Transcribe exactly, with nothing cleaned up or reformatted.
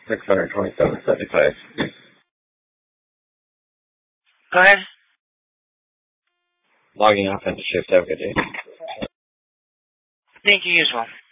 six hundred twenty-seven seventy-five. Go ahead. Logging off into shift. Have a good day. Thank you as well.